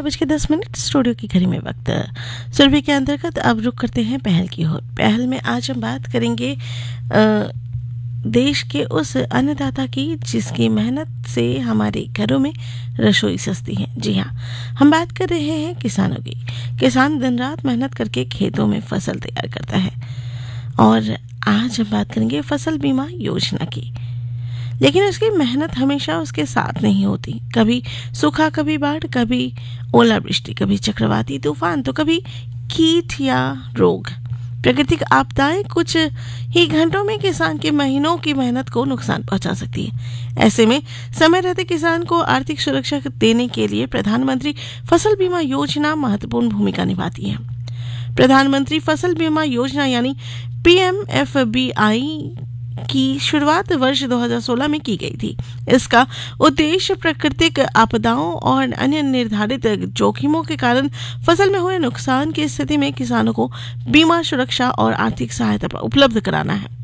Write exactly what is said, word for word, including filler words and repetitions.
बारह बज के दस मिनट स्टूडियो की घड़ी में वक्त सुरभि के अंतर्गत अब रुक करते हैं पहल की ओर। पहल में आज हम बात करेंगे आ, देश के उस अन्नदाता की जिसकी मेहनत से हमारे घरों में रसोई सस्ती है। जी हाँ, हम बात कर रहे हैं किसानों की। किसान दिन रात मेहनत करके खेतों में फसल तैयार करता है और आज हम बात करेंगे फसल बीमा योजना की। लेकिन उसकी मेहनत हमेशा उसके साथ नहीं होती। कभी सूखा, कभी बाढ़, कभी ओलावृष्टि, कभी चक्रवाती तूफान, तो कभी कीट या रोग। प्राकृतिक आपदाएं कुछ ही घंटों में किसान के महीनों की मेहनत को नुकसान पहुंचा सकती है। ऐसे में समय रहते किसान को आर्थिक सुरक्षा देने के लिए प्रधानमंत्री फसल बीमा योजना महत्वपूर्ण भूमिका निभाती है। प्रधानमंत्री फसल बीमा योजना यानी P M F B I की शुरुआत वर्ष दो हज़ार सोलह में की गई थी। इसका उद्देश्य प्राकृतिक आपदाओं और अन्य निर्धारित जोखिमों के कारण फसल में हुए नुकसान की स्थिति में किसानों को बीमा सुरक्षा और आर्थिक सहायता उपलब्ध कराना है।